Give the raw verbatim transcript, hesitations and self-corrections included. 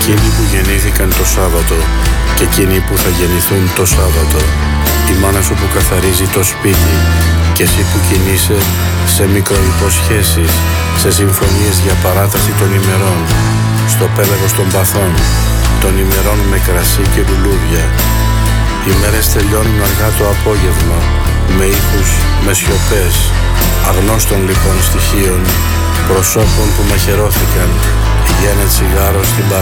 Εκείνοι που γεννήθηκαν το Σάββατο και εκείνοι που θα γεννηθούν το Σάββατο. Η μάνα σου που καθαρίζει το σπίτι και εσύ που κινείσαι σε μικροϋποσχέσεις, σε συμφωνίες για παράταση των ημερών, στο πέλαγος των παθών, των ημερών με κρασί και λουλούδια. Οι μέρες τελειώνουν αργά το απόγευμα, με ήχους, με σιωπές, αγνώστων λοιπόν στοιχείων, προσώπων που μαχαιρώθηκαν για ένα τσιγάρο στην παράδοση.